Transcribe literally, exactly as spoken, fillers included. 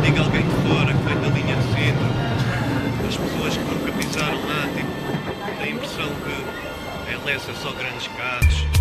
diga alguém de fora que vem da linha de centro, as pessoas que nunca pisaram lá, tipo, têm a impressão que em Lessa só grandes carros.